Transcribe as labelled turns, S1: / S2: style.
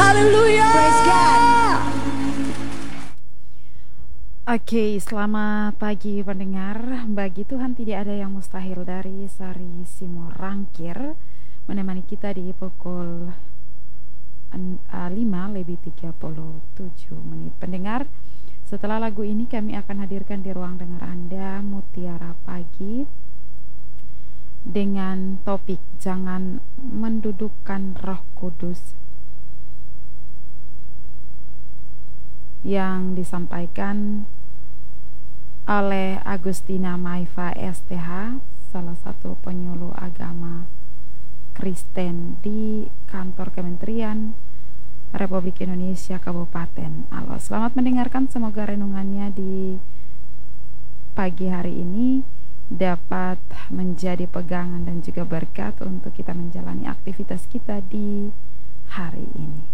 S1: Haleluya.
S2: Praise God.
S3: Oke, selamat pagi pendengar. Bagi Tuhan tidak ada yang mustahil. Dari Sari Simorangkir menemani kita di pukul 5:37. Pendengar, setelah lagu ini kami akan hadirkan di ruang dengar Anda Mutiara Pagi dengan topik jangan mendudukkan Roh Kudus, yang disampaikan oleh Agustina Maiva STH, salah satu penyuluh agama Kristen di kantor Kementerian Republik Indonesia Kabupaten Alor. Selamat mendengarkan, semoga renungannya di pagi hari ini dapat menjadi pegangan dan juga berkat untuk kita menjalani aktivitas kita di hari ini.